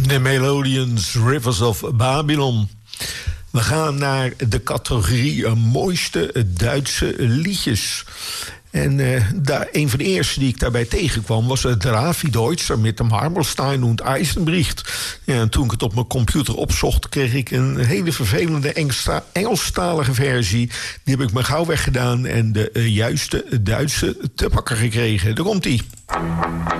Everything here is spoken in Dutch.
De Melodians, Rivers of Babylon. We gaan naar de categorie mooiste Duitse liedjes. En een van de eerste die ik daarbij tegenkwam was Dravi Deutscher met de Marmorstein und Eisenbricht. Ja, en toen ik het op mijn computer opzocht, kreeg ik een hele vervelende Engelstalige versie. Die heb ik maar gauw weggedaan en de juiste Duitse te pakken gekregen. Daar komt-ie.